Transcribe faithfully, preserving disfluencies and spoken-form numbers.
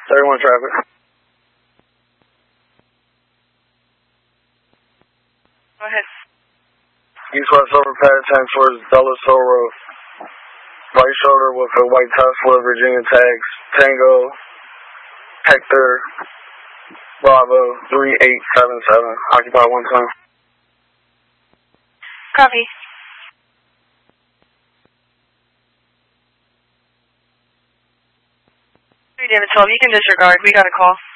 thirty-one traffic. Go ahead. East-west overpass, ten towards Dulles Hill Road. White shoulder with a white Tesla, Virginia tags, Tango, Hector, Bravo, three eight seven seven. Occupy one time. Copy. three David twelve, you can disregard. We got a call.